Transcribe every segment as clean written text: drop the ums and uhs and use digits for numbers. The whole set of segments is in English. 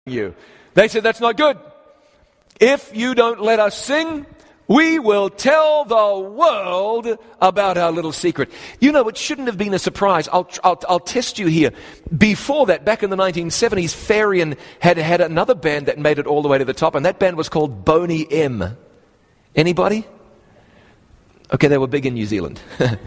you. They said, that's not good. If you don't let us sing, we will tell the world about our little secret. You know, it shouldn't have been a surprise. I'll test you here. Before that, back in the 1970s, Farian had another band that made it all the way to the top, and that band was called Boney M. Anybody? Okay, they were big in New Zealand.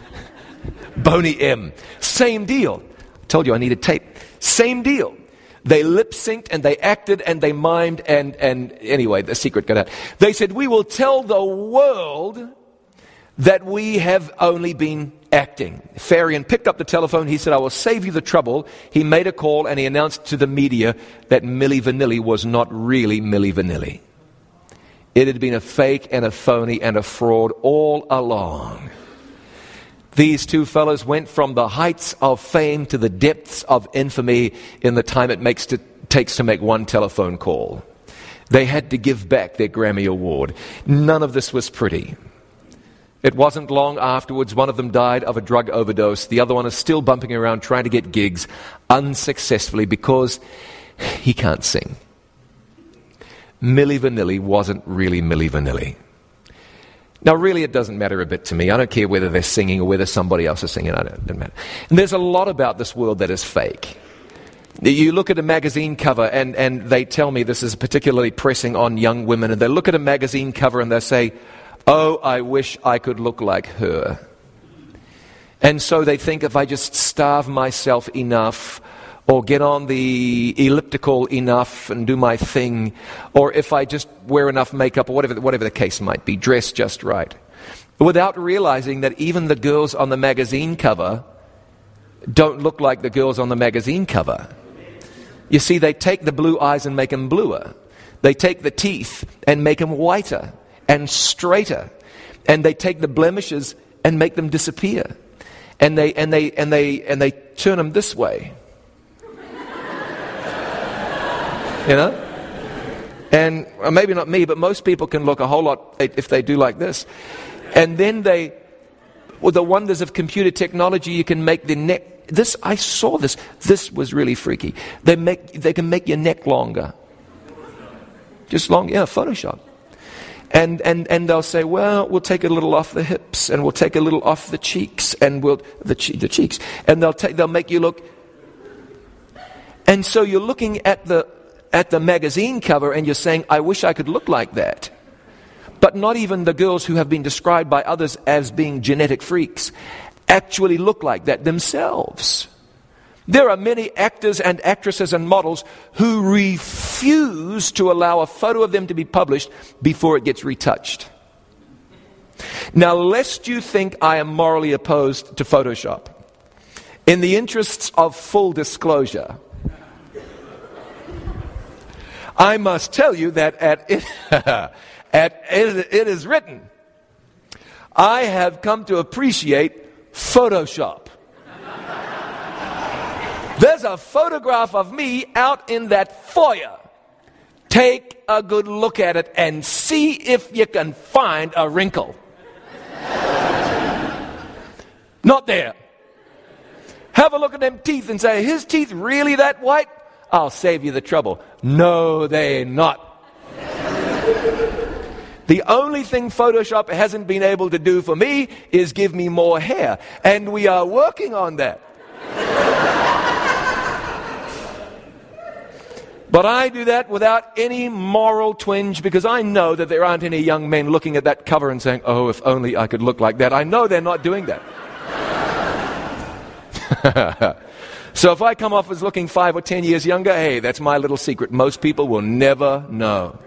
Boney M. Same deal. I told you I needed tape. Same deal. They lip-synced and they acted and they mimed and anyway, the secret got out. They said, we will tell the world that we have only been acting. Farian picked up the telephone. He said, I will save you the trouble. He made a call and he announced to the media that Milli Vanilli was not really Milli Vanilli. It had been a fake and a phony and a fraud all along. These two fellows went from the heights of fame to the depths of infamy in the time it takes to make one telephone call. They had to give back their Grammy Award. None of this was pretty. It wasn't long afterwards, one of them died of a drug overdose. The other one is still bumping around trying to get gigs unsuccessfully because he can't sing. Milli Vanilli wasn't really Milli Vanilli. Now, really, it doesn't matter a bit to me. I don't care whether they're singing or whether somebody else is singing. It doesn't matter. And there's a lot about this world that is fake. You look at a magazine cover, and they tell me this is particularly pressing on young women, and they look at a magazine cover and they say, oh, I wish I could look like her. And so they think if I just starve myself enough, or get on the elliptical enough and do my thing, or if I just wear enough makeup, or whatever the case might be, dress just right, without realizing that even the girls on the magazine cover don't look like the girls on the magazine cover. You see, they take the blue eyes and make them bluer. They take the teeth and make them whiter and straighter. And they take the blemishes and make them disappear. And they turn them this way. You know? And maybe not me, but most people can look a whole lot if they do like this. And then with the wonders of computer technology, you can make the neck. I saw this. This was really freaky. They can make your neck longer. Just long, yeah, Photoshop. And they'll say, well, we'll take a little off the hips, and we'll take a little off the cheeks, and the cheeks, and they'll make you look. And so you're looking at the magazine cover and you're saying, I wish I could look like that. But not even the girls who have been described by others as being genetic freaks actually look like that themselves. There are many actors and actresses and models who refuse to allow a photo of them to be published before it gets retouched. Now, lest you think I am morally opposed to Photoshop, in the interests of full disclosure, I must tell you that it is written, I have come to appreciate Photoshop. There's a photograph of me out in that foyer. Take a good look at it and see if you can find a wrinkle. Not there. Have a look at them teeth and say, his teeth really that white? I'll save you the trouble. No, they're not. The only thing Photoshop hasn't been able to do for me is give me more hair. And we are working on that. But I do that without any moral twinge because I know that there aren't any young men looking at that cover and saying, oh, if only I could look like that. I know they're not doing that. So if I come off as looking 5 or 10 years younger, hey, that's my little secret. Most people will never know.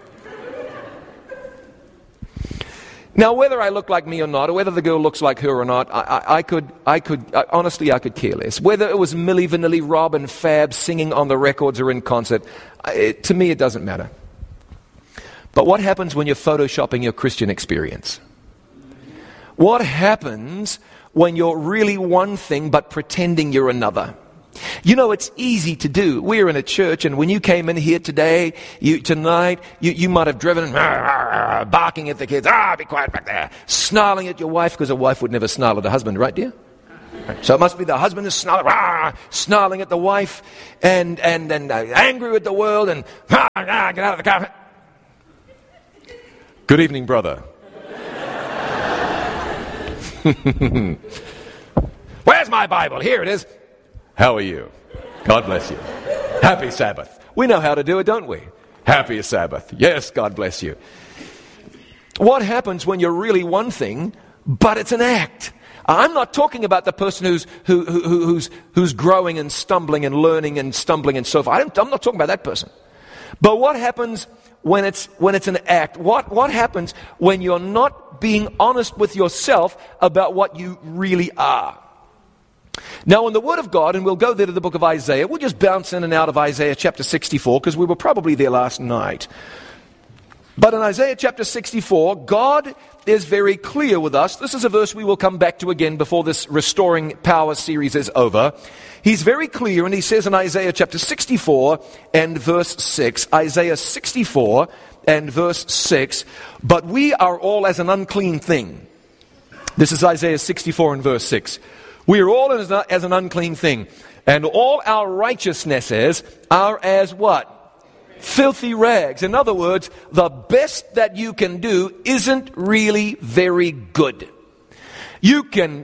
Now, whether I look like me or not, or whether the girl looks like her or not, I could honestly care less. Whether it was Milli Vanilli, Rob and Fab singing on the records or in concert, to me it doesn't matter. But what happens when you're photoshopping your Christian experience? What happens when you're really one thing but pretending you're another? You know, it's easy to do. We're in a church, and when you came in here tonight, you might have driven barking at the kids. Be quiet back there. Snarling at your wife, because a wife would never snarl at a husband, right, dear? So it must be the husband is snarling at the wife and angry with the world and get out of the car. Good evening, brother. Where's my Bible? Here it is. How are you? God bless you. Happy Sabbath. We know how to do it, don't we? Happy Sabbath. Yes, God bless you. What happens when you're really one thing, but it's an act? I'm not talking about the person who's growing and stumbling and learning and stumbling and so forth. I'm not talking about that person. But what happens when it's an act? What happens when you're not being honest with yourself about what you really are? Now, in the Word of God, and we'll go there to the book of Isaiah, we'll just bounce in and out of Isaiah chapter 64 because we were probably there last night. But in Isaiah chapter 64, God is very clear with us. This is a verse we will come back to again before this Restoring Power series is over. He's very clear, and he says in Isaiah chapter 64 and verse 6, Isaiah 64 and verse 6, but we are all as an unclean thing. This is Isaiah 64 and verse 6. We are all as an unclean thing, and all our righteousnesses are as what? Filthy rags. In other words, the best that you can do isn't really very good. You can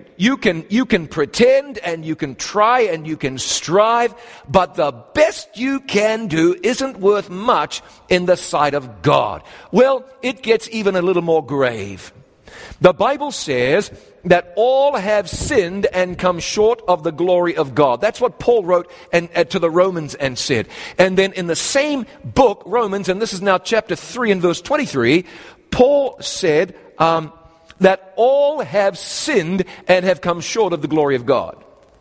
pretend and you can try and you can strive, but the best you can do isn't worth much in the sight of God. Well, it gets even a little more grave. The Bible says that all have sinned and come short of the glory of God. That's what Paul wrote to the Romans and said. And then in the same book, Romans, and this is now chapter 3 and verse 23, Paul said that all have sinned and have come short of the glory of God.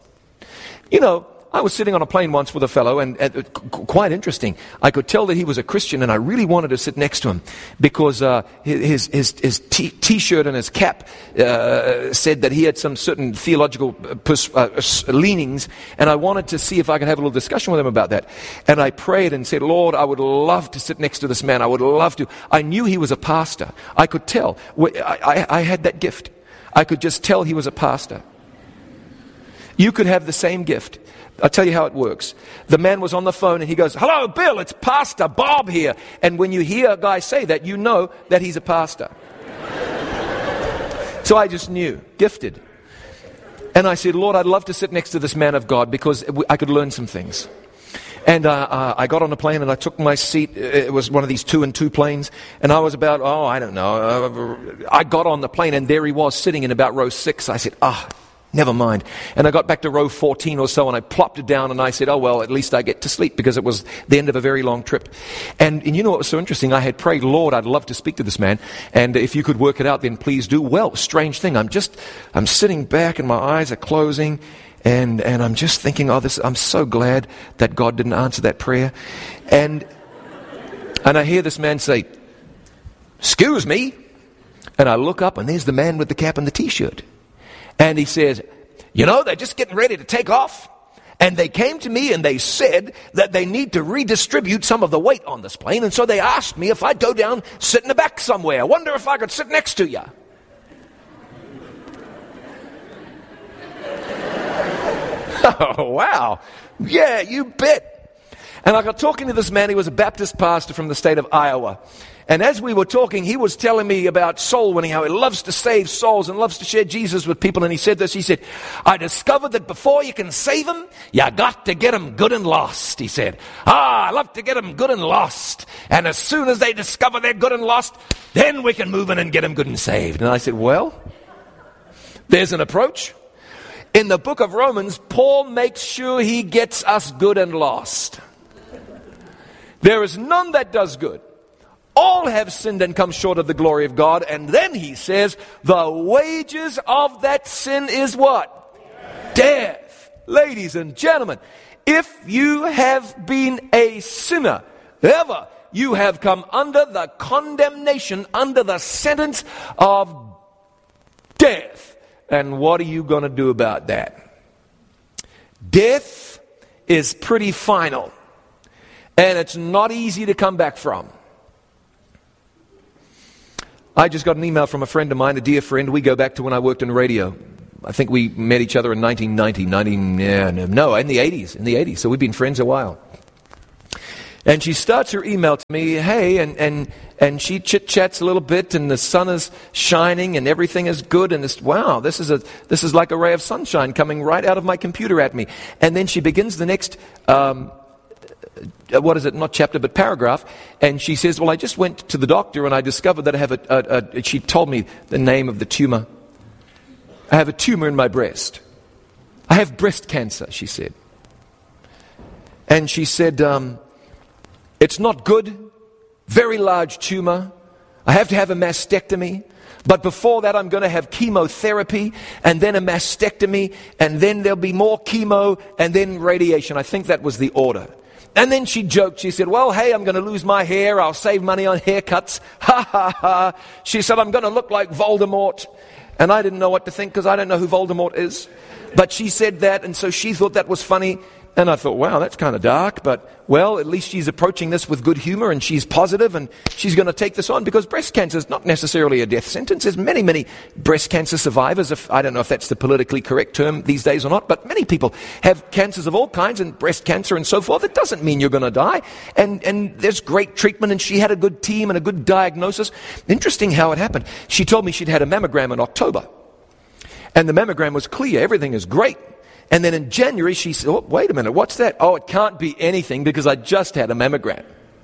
You know, I was sitting on a plane once with a fellow, and quite interesting. I could tell that he was a Christian, and I really wanted to sit next to him because his T-shirt and his cap said that he had some certain theological leanings, and I wanted to see if I could have a little discussion with him about that. And I prayed and said, Lord, I would love to sit next to this man. I would love to. I knew he was a pastor. I could tell. I had that gift. I could just tell he was a pastor. You could have the same gift. I'll tell you how it works. The man was on the phone and he goes, hello, Bill, it's Pastor Bob here. And when you hear a guy say that, you know that he's a pastor. So I just knew, gifted. And I said, Lord, I'd love to sit next to this man of God because I could learn some things. And I got on the plane and I took my seat. It was one of these 2-and-2 planes. And I was about, I don't know. I got on the plane and there he was sitting in about row 6. I said, never mind. And I got back to row 14 or so and I plopped it down and I said, well, at least I get to sleep because it was the end of a very long trip. And you know what was so interesting? I had prayed, Lord, I'd love to speak to this man. And if you could work it out, then please do. Well, strange thing. I'm sitting back and my eyes are closing and I'm just thinking, I'm so glad that God didn't answer that prayer. And I hear this man say, excuse me. And I look up and there's the man with the cap and the T-shirt. And he says, they're just getting ready to take off. And they came to me and they said that they need to redistribute some of the weight on this plane. And so they asked me if I'd go down, sit in the back somewhere. I wonder if I could sit next to you. Oh, wow. Yeah, you bet. And I got talking to this man. He was a Baptist pastor from the state of Iowa. And as we were talking, he was telling me about soul winning, how he loves to save souls and loves to share Jesus with people. And he said this, he said, I discovered that before you can save them, you got to get them good and lost, he said. I love to get them good and lost. And as soon as they discover they're good and lost, then we can move in and get them good and saved. And I said, well, there's an approach. In the book of Romans, Paul makes sure he gets us good and lost. There is none that does good. All have sinned and come short of the glory of God. And then he says, the wages of that sin is what? Death. Ladies and gentlemen, if you have been a sinner, ever, you have come under the condemnation, under the sentence of death. And what are you going to do about that? Death is pretty final. And it's not easy to come back from. I just got an email from a friend of mine, a dear friend. We go back to when I worked in radio. I think we met each other in 1990, in the 80s. So we've been friends a while. And she starts her email to me, hey, and she chit-chats a little bit, and the sun is shining, and everything is good, and this is like a ray of sunshine coming right out of my computer at me. And then she begins the next, not chapter, but paragraph, and she says, well, I just went to the doctor, and I discovered that I have she told me the name of the tumor. I have a tumor in my breast. I have breast cancer, she said. And she said, it's not good, very large tumor. I have to have a mastectomy. But before that, I'm going to have chemotherapy and then a mastectomy, and then there'll be more chemo and then radiation. I think that was the order. And then she joked. She said, well, hey, I'm going to lose my hair. I'll save money on haircuts. Ha, ha, ha. She said, I'm going to look like Voldemort. And I didn't know what to think because I don't know who Voldemort is. But she said that, and so she thought that was funny. And I thought, wow, that's kind of dark, but, well, at least she's approaching this with good humor, and she's positive, and she's going to take this on, because breast cancer is not necessarily a death sentence. There's many, many breast cancer survivors. I don't know if that's the politically correct term these days or not, but many people have cancers of all kinds, and breast cancer and so forth. It doesn't mean you're going to die. And there's great treatment, and she had a good team and a good diagnosis. Interesting how it happened. She told me she'd had a mammogram in October, and the mammogram was clear. Everything is great. And then in January, she said, oh, wait a minute, what's that? Oh, it can't be anything because I just had a mammogram.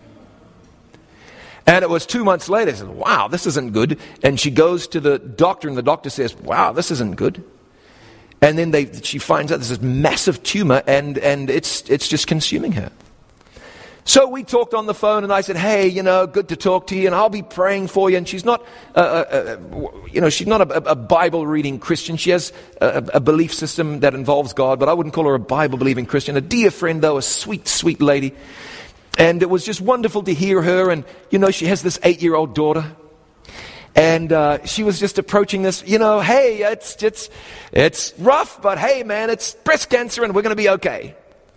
And it was 2 months later. I said, wow, this isn't good. And she goes to the doctor, and the doctor says, wow, this isn't good. And then she finds out there's this massive tumor, and it's just consuming her. So we talked on the phone, and I said, hey, good to talk to you, and I'll be praying for you. And she's not, she's not a Bible-reading Christian. She has a belief system that involves God, but I wouldn't call her a Bible-believing Christian. A dear friend, though, a sweet, sweet lady. And it was just wonderful to hear her. And, she has this 8-year-old daughter. And she was just approaching this, hey, it's rough, but hey, man, it's breast cancer, and we're going to be okay.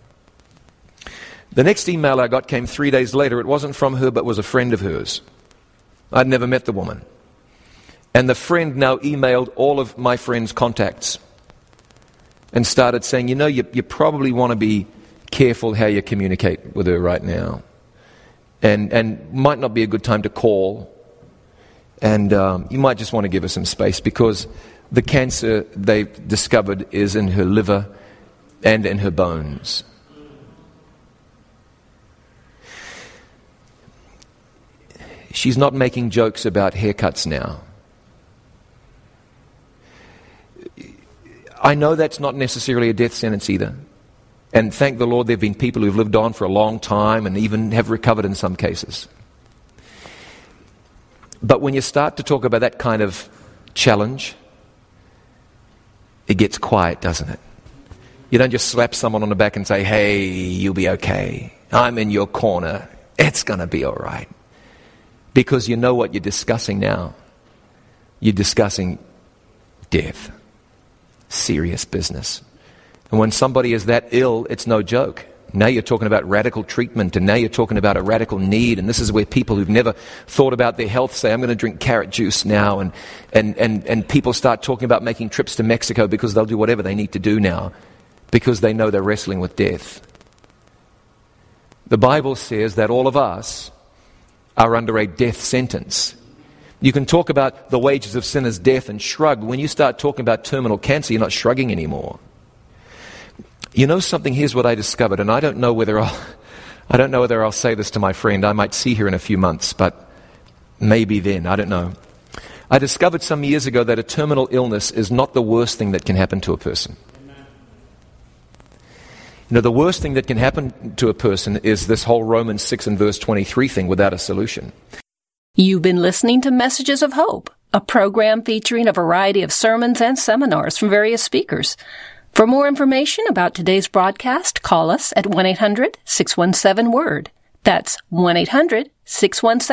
The next email I got came 3 days later. It wasn't from her, but was a friend of hers. I'd never met the woman. And the friend now emailed all of my friend's contacts and started saying, you probably want to be careful how you communicate with her right now. And might not be a good time to call. And you might just want to give her some space, because the cancer they've discovered is in her liver and in her bones. She's not making jokes about haircuts now. I know that's not necessarily a death sentence either. And thank the Lord, there have been people who've lived on for a long time and even have recovered in some cases. But when you start to talk about that kind of challenge, it gets quiet, doesn't it? You don't just slap someone on the back and say, hey, you'll be okay. I'm in your corner. It's going to be all right. Because you know what you're discussing now. You're discussing death. Serious business. And when somebody is that ill, it's no joke. Now you're talking about radical treatment, and now you're talking about a radical need. And this is where people who've never thought about their health say, I'm going to drink carrot juice now. And people start talking about making trips to Mexico because they'll do whatever they need to do now, because they know they're wrestling with death. The Bible says that all of us are under a death sentence. You can talk about the wages of sin is death and shrug. When you start talking about terminal cancer, you're not shrugging anymore. You know something? Here's what I discovered, and I don't know whether I'll say this to my friend. I might see her in a few months, but maybe then. I don't know. I discovered some years ago that a terminal illness is not the worst thing that can happen to a person. The worst thing that can happen to a person is this whole Romans 6 and verse 23 thing without a solution. You've been listening to Messages of Hope, a program featuring a variety of sermons and seminars from various speakers. For more information about today's broadcast, call us at 1-800-617-WORD. That's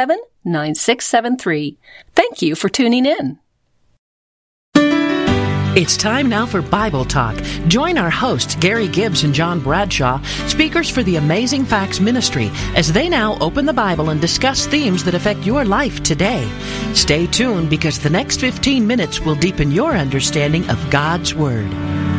1-800-617-9673. Thank you for tuning in. It's time now for Bible Talk. Join our hosts, Gary Gibbs and John Bradshaw, speakers for the Amazing Facts Ministry, as they now open the Bible and discuss themes that affect your life today. Stay tuned because the next 15 minutes will deepen your understanding of God's Word.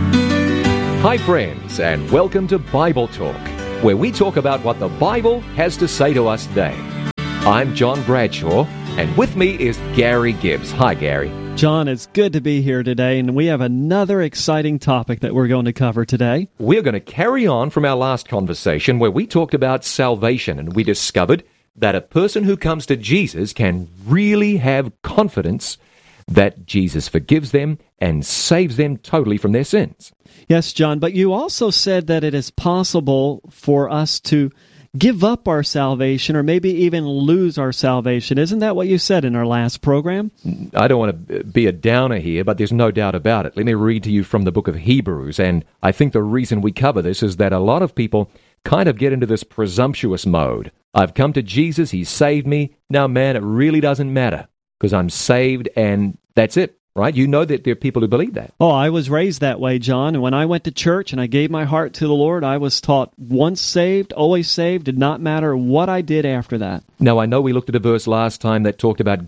Hi friends, and welcome to Bible Talk, where we talk about what the Bible has to say to us today. I'm John Bradshaw, and with me is Gary Gibbs. Hi, Gary. John, it's good to be here today, and we have another exciting topic that we're going to cover today. We're going to carry on from our last conversation where we talked about salvation, and we discovered that a person who comes to Jesus can really have confidence that Jesus forgives them and saves them totally from their sins. Yes, John, but you also said that it is possible for us to give up our salvation or maybe even lose our salvation. Isn't that what you said in our last program? I don't want to be a downer here, but there's no doubt about it. Let me read to you from the book of Hebrews, and I think the reason we cover this is that a lot of people kind of get into this presumptuous mode. I've come to Jesus, He saved me. Now, man, it really doesn't matter because I'm saved and that's it. Right? You know that there are people who believe that. Oh, I was raised that way, John. And when I went to church and I gave my heart to the Lord, I was taught once saved, always saved. Did not matter what I did after that. Now, I know we looked at a verse last time that talked about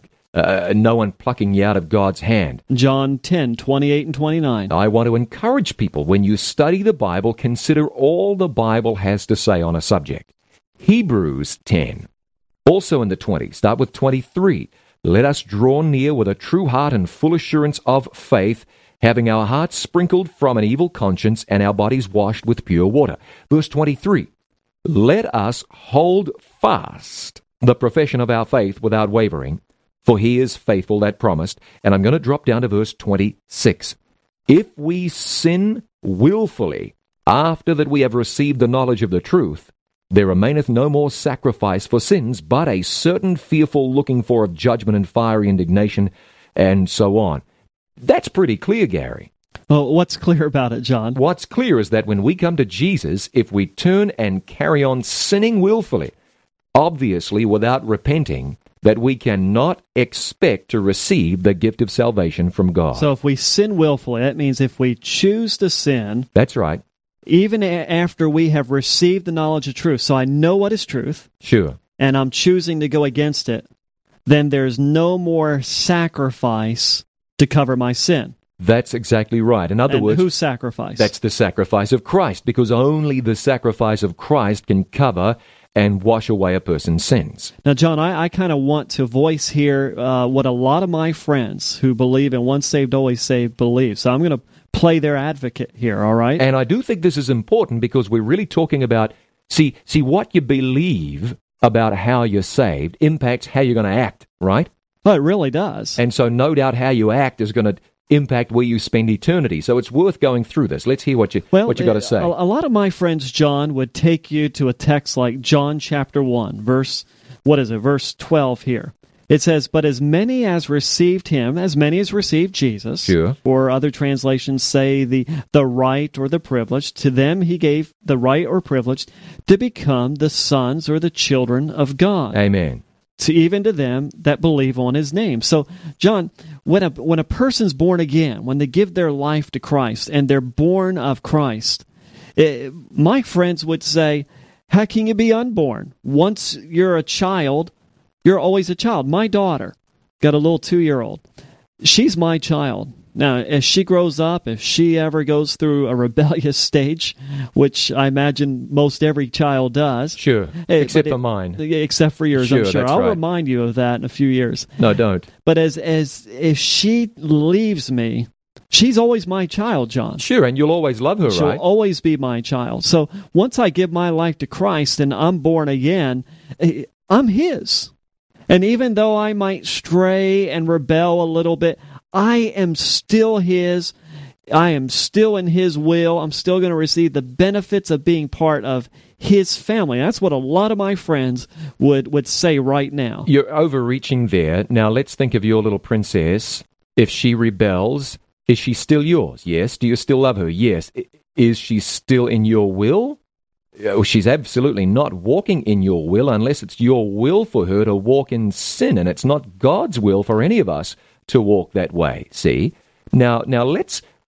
no one plucking you out of God's hand. John 10:28 and 29. I want to encourage people, when you study the Bible, consider all the Bible has to say on a subject. Hebrews 10, also in the 20s, start with 23. Let us draw near with a true heart and full assurance of faith, having our hearts sprinkled from an evil conscience and our bodies washed with pure water. Verse 23, let us hold fast the profession of our faith without wavering, for He is faithful that promised. And I'm going to drop down to verse 26. If we sin willfully after that we have received the knowledge of the truth, there remaineth no more sacrifice for sins, but a certain fearful looking for of judgment and fiery indignation, and so on. That's pretty clear, Gary. Well, what's clear about it, John? What's clear is that when we come to Jesus, if we turn and carry on sinning willfully, obviously without repenting, that we cannot expect to receive the gift of salvation from God. So if we sin willfully, that means if we choose to sin... That's right. Even after we have received the knowledge of truth, so I know what is truth, sure, and I'm choosing to go against it, then there's no more sacrifice to cover my sin. That's exactly right. In other words, whose sacrifice? That's the sacrifice of Christ, because only the sacrifice of Christ can cover and wash away a person's sins. Now, John, I kind of want to voice here what a lot of my friends who believe in once saved, always saved believe. So I'm going to play their advocate here, all right? And I do think this is important because we're really talking about, see what you believe about how you're saved impacts how you're going to act, right? Well, it really does. And so no doubt how you act is going to impact where you spend eternity. So it's worth going through this. Let's hear what you got to say. A lot of my friends, John, would take you to a text like John chapter 1, verse 12 here. It says, but as many as received Him, as many as received Jesus, sure, or other translations say the right or the privilege, to them He gave the right or privilege to become the sons or the children of God. Amen. Even to them that believe on His name. So, John, when a person's born again, when they give their life to Christ and they're born of Christ, my friends would say, how can you be unborn? Once you're a child, you're always a child. My daughter got a little 2-year-old. She's my child. Now, as she grows up, if she ever goes through a rebellious stage, which I imagine most every child does. Sure, except for mine. Except for yours, sure, I'm sure. That's I'll right. remind you of that in a few years. No, don't. But as if she leaves me, she's always my child, John. Sure, and you'll always love her, She'll right? always be my child. So once I give my life to Christ and I'm born again, I'm His. And even though I might stray and rebel a little bit, I am still His. I am still in His will. I'm still going to receive the benefits of being part of His family. That's what a lot of my friends would say right now. You're overreaching there. Now let's think of your little princess. If she rebels, is she still yours? Yes. Do you still love her? Yes. Is she still in your will? She's absolutely not walking in your will unless it's your will for her to walk in sin, and it's not God's will for any of us to walk that way. See? Now let's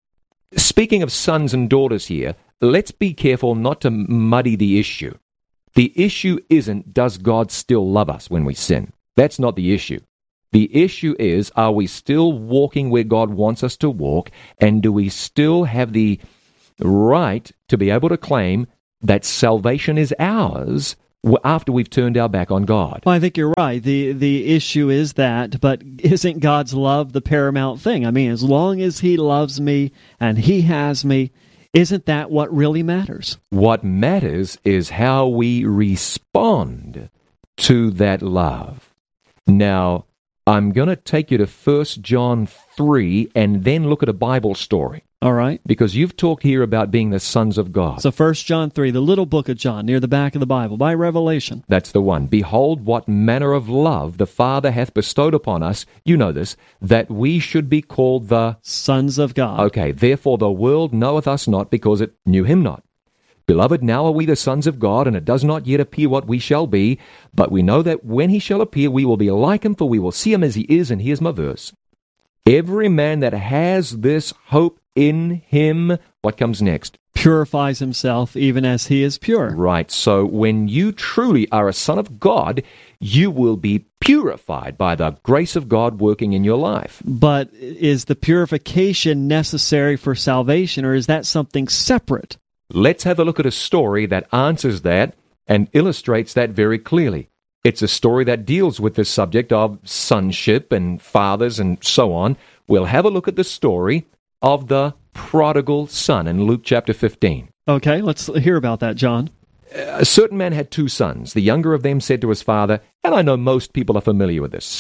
speaking of sons and daughters here, let's be careful not to muddy the issue. The issue isn't, does God still love us when we sin? That's not the issue. The issue is, are we still walking where God wants us to walk, and do we still have the right to be able to claim that salvation is ours after we've turned our back on God? Well, I think you're right. The issue is that, but isn't God's love the paramount thing? I mean, as long as He loves me and He has me, isn't that what really matters? What matters is how we respond to that love. Now, I'm going to take you to 1 John 3 and then look at a Bible story. All right. Because you've talked here about being the sons of God. So 1 John 3, the little book of John, near the back of the Bible, by Revelation. That's the one. Behold, what manner of love the Father hath bestowed upon us, you know this, that we should be called the sons of God. Okay, therefore the world knoweth us not, because it knew Him not. Beloved, now are we the sons of God, and it does not yet appear what we shall be, but we know that when He shall appear, we will be like Him, for we will see Him as He is. And here's my verse. Every man that has this hope in Him, what comes next? Purifies himself even as He is pure. Right, so when you truly are a son of God, you will be purified by the grace of God working in your life. But is the purification necessary for salvation, or is that something separate? Let's have a look at a story that answers that and illustrates that very clearly. It's a story that deals with this subject of sonship and fathers and so on. We'll have a look at the story of the prodigal son in Luke chapter 15. Okay, let's hear about that, John. A certain man had 2 sons. The younger of them said to his father, and I know most people are familiar with this,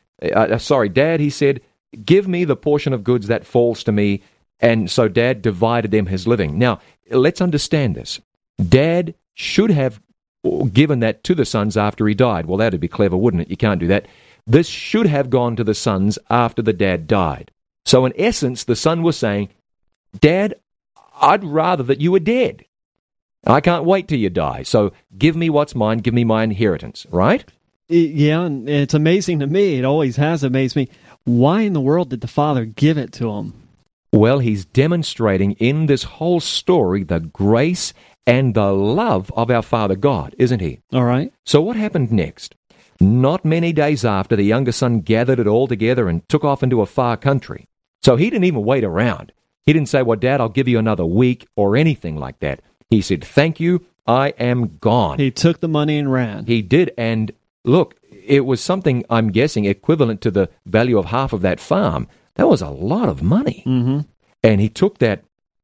Dad, he said, give me the portion of goods that falls to me. And so Dad divided them his living. Now, let's understand this. Dad should have given that to the sons after he died. Well, that'd be clever, wouldn't it? You can't do that. This should have gone to the sons after the dad died. So in essence, the son was saying, Dad, I'd rather that you were dead. I can't wait till you die. So give me what's mine, give me my inheritance, right? Yeah, and it's amazing to me. It always has amazed me. Why in the world did the father give it to him? Well, he's demonstrating in this whole story the grace and the love of our Father God, isn't he? All right. So what happened next? Not many days after, the younger son gathered it all together and took off into a far country. So he didn't even wait around. He didn't say, well, Dad, I'll give you another week or anything like that. He said, thank you, I am gone. He took the money and ran. He did, and look, it was something, I'm guessing, equivalent to the value of half of that farm. That was a lot of money. Mm-hmm. And he took that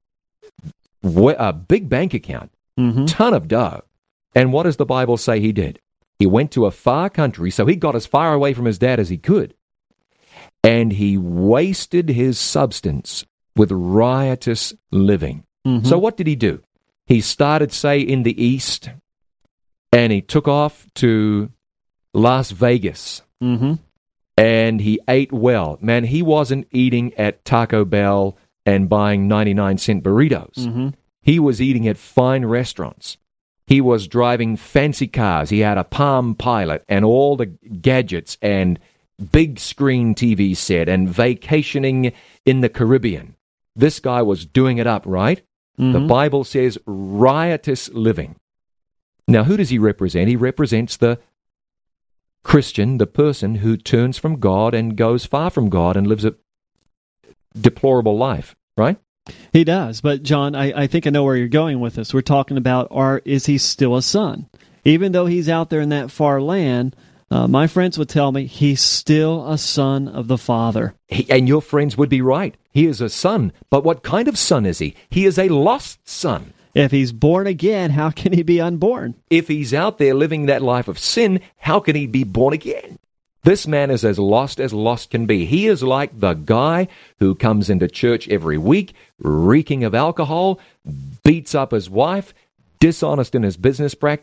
big bank account, ton of dough. And what does the Bible say he did? He went to a far country, so he got as far away from his dad as he could. And he wasted his substance with riotous living. Mm-hmm. So what did he do? He started, say, in the east, and he took off to Las Vegas. Mm-hmm. And he ate well. Man, he wasn't eating at Taco Bell and buying 99-cent burritos. Mm-hmm. He was eating at fine restaurants. He was driving fancy cars. He had a Palm Pilot and all the gadgets and big screen TV set and vacationing in the Caribbean. This guy was doing it up, right? Mm-hmm. The Bible says riotous living. Now, who does he represent? He represents the Christian, the person who turns from God and goes far from God and lives a deplorable life, right? He does. But, John, I think I know where you're going with this. We're talking about, is he still a son? Even though he's out there in that far land, my friends would tell me he's still a son of the Father. And your friends would be right. He is a son. But what kind of son is he? He is a lost son. If he's born again, how can he be unborn? If he's out there living that life of sin, how can he be born again? This man is as lost can be. He is like the guy who comes into church every week, reeking of alcohol, beats up his wife, dishonest in his business practice,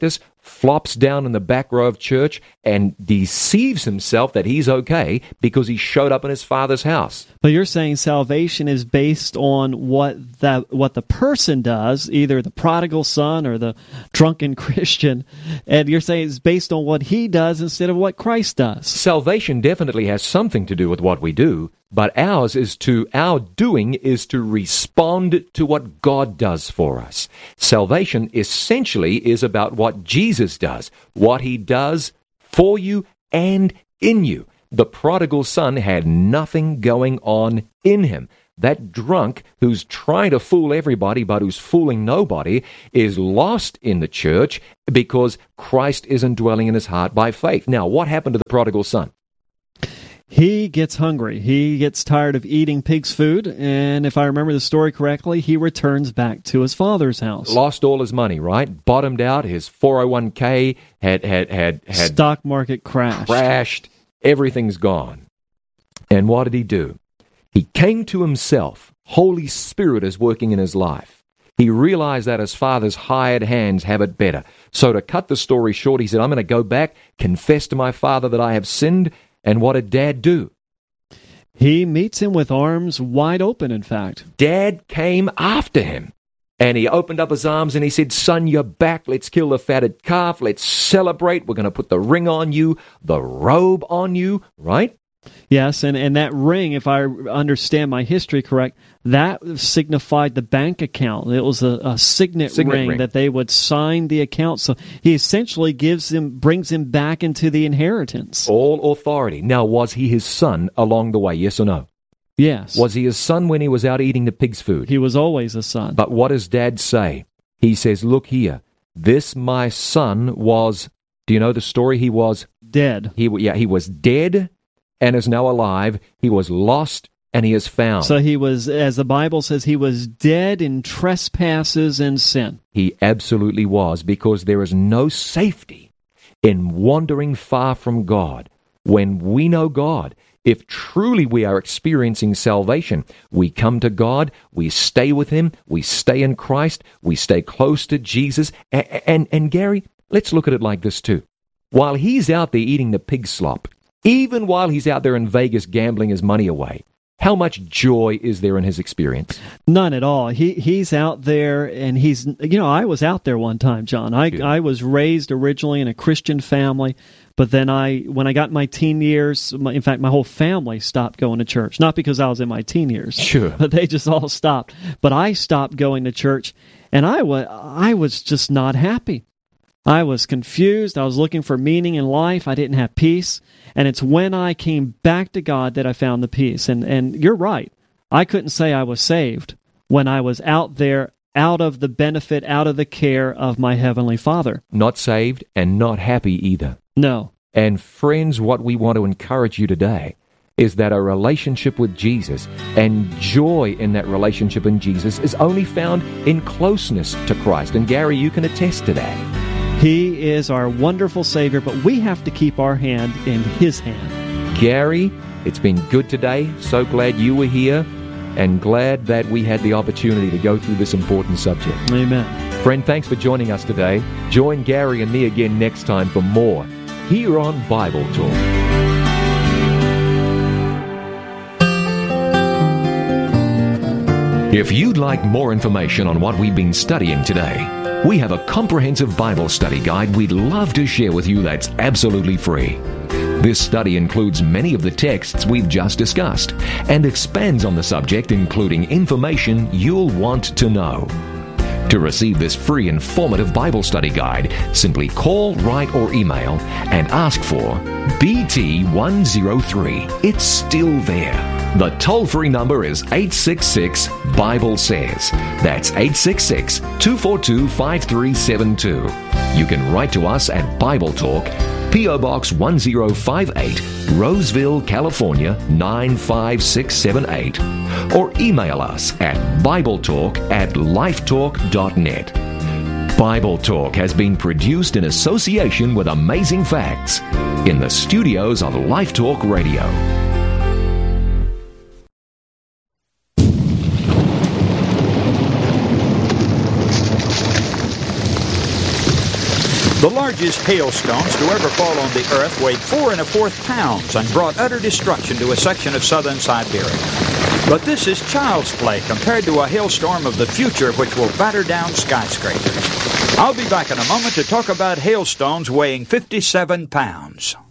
flops down in the back row of church and deceives himself that he's okay because he showed up in his father's house. But you're saying salvation is based on what the person does, either the prodigal son or the drunken Christian, and you're saying it's based on what he does instead of what Christ does. Salvation definitely has something to do with what we do, but our doing is to respond to what God does for us. Salvation essentially is about what Jesus does, what he does for you and in you. The prodigal son had nothing going on in him. That drunk who's trying to fool everybody but who's fooling nobody is lost in the church because Christ isn't dwelling in his heart by faith. Now, what happened to the prodigal son? He gets hungry. He gets tired of eating pig's food, and if I remember the story correctly, he returns back to his father's house. Lost all his money, right? Bottomed out. His 401k had stock market crashed. Everything's gone. And what did he do? He came to himself. Holy Spirit is working in his life. He realized that his father's hired hands have it better. So to cut the story short, he said, I'm going to go back, confess to my father that I have sinned. And what did Dad do? He meets him with arms wide open, in fact. Dad came after him. And he opened up his arms and he said, son, you're back. Let's kill the fatted calf. Let's celebrate. We're going to put the ring on you, the robe on you, right? Yes, and that ring, if I understand my history correct, that signified the bank account. It was a signet ring that they would sign the account. So he essentially brings him back into the inheritance. All authority. Now, was he his son along the way, yes or no? Yes. Was he his son when he was out eating the pig's food? He was always a son. But what does Dad say? He says, look here, this my son was, do you know the story? He was dead. He was dead and is now alive. He was lost and he is found. So he was, as the Bible says, he was dead in trespasses and sin. He absolutely was, because there is no safety in wandering far from God. When we know God, if truly we are experiencing salvation, we come to God, we stay with Him, we stay in Christ, we stay close to Jesus. And Gary, let's look at it like this too. While he's out there eating the pig slop, even while he's out there in Vegas gambling his money away, how much joy is there in his experience? None at all. He's out there, and he's, I was out there one time, John. I was raised originally in a Christian family, but then when I got in my teen years, in fact, my whole family stopped going to church. Not because I was in my teen years. Sure. But they just all stopped. But I stopped going to church, and I was just not happy. I was confused. I was looking for meaning in life. I didn't have peace. And it's when I came back to God that I found the peace. And you're right. I couldn't say I was saved when I was out there, out of the benefit, out of the care of my Heavenly Father. Not saved and not happy either. No. And friends, what we want to encourage you today is that a relationship with Jesus and joy in that relationship in Jesus is only found in closeness to Christ. And Gary, you can attest to that. He is our wonderful Savior, but we have to keep our hand in His hand. Gary, it's been good today. So glad you were here and glad that we had the opportunity to go through this important subject. Amen. Friend, thanks for joining us today. Join Gary and me again next time for more here on Bible Talk. If you'd like more information on what we've been studying today, we have a comprehensive Bible study guide we'd love to share with you that's absolutely free. This study includes many of the texts we've just discussed and expands on the subject, including information you'll want to know. To receive this free informative Bible study guide, simply call, write, or email and ask for BT103. It's still there. The toll-free number is 866-BIBLE-SAYS. That's 866-242-5372. You can write to us at Bible Talk, P.O. Box 1058, Roseville, California 95678. Or email us at BibleTalk@lifetalk.net. Bible Talk has been produced in association with Amazing Facts in the studios of Life Talk Radio. The largest hailstones to ever fall on the earth weighed 4 1/4 pounds and brought utter destruction to a section of southern Siberia. But this is child's play compared to a hailstorm of the future which will batter down skyscrapers. I'll be back in a moment to talk about hailstones weighing 57 pounds.